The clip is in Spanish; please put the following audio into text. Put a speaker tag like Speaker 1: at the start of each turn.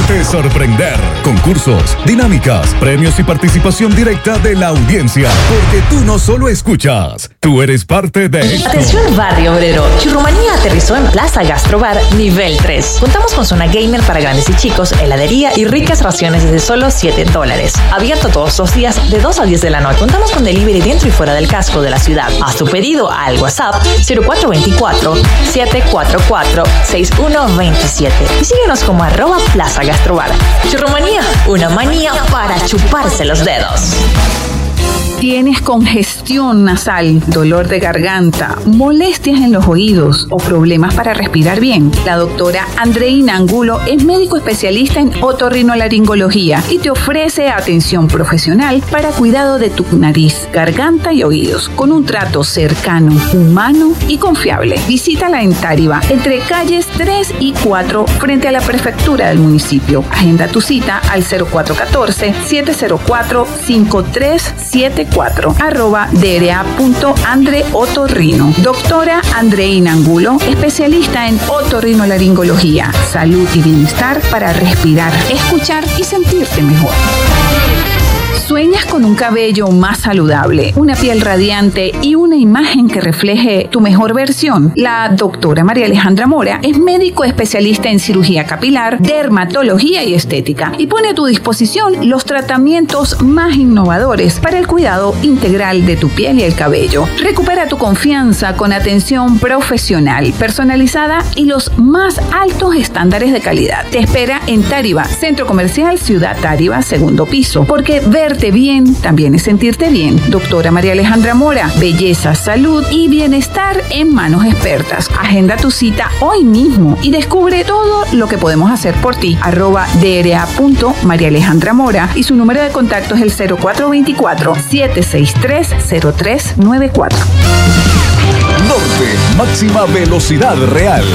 Speaker 1: Déjate sorprender. Concursos, dinámicas, premios y participación directa de la audiencia. Porque tú no solo escuchas, tú eres parte de esto.
Speaker 2: Atención Barrio Obrero. Churrumanía aterrizó en Plaza Gastrobar nivel 3. Contamos con zona gamer para grandes y chicos, heladería y ricas raciones desde solo $7. Abierto todos los días de 2 a 10 de la noche. Contamos con delivery dentro y fuera del casco de la ciudad. Haz tu pedido al WhatsApp 0424-744-6127 y síguenos como @Plaza Gastrobar. Churrumanía, una manía para chuparse los dedos.
Speaker 3: ¿Tienes congestión nasal, dolor de garganta, molestias en los oídos o problemas para respirar bien? La doctora Andreina Angulo es médico especialista en otorrinolaringología y te ofrece atención profesional para cuidado de tu nariz, garganta y oídos, con un trato cercano, humano y confiable. Visítala en Táriba, entre calles 3 y 4, frente a la prefectura del municipio. Agenda tu cita al 0414-704-5374. @DRA.AndreOtorrino. Doctora Andreina Angulo, especialista en otorrinolaringología, salud y bienestar para respirar, escuchar y sentirte mejor. ¿Sueñas con un cabello más saludable, una piel radiante y una imagen que refleje tu mejor versión? La doctora María Alejandra Mora es médico especialista en cirugía capilar, dermatología y estética y pone a tu disposición los tratamientos más innovadores para el cuidado integral de tu piel y el cabello. Recupera tu confianza con atención profesional, personalizada y los más altos estándares de calidad. Te espera en Táriba, Centro Comercial Ciudad Táriba, 2º piso, porque verte bien también es sentirte bien. Doctora María Alejandra Mora, belleza, salud y bienestar en manos expertas. Agenda tu cita hoy mismo y descubre todo lo que podemos hacer por ti. @DRA.MariaAlejandraMora y su número de contacto es el 0424-763-0394.
Speaker 1: Norte, máxima velocidad real.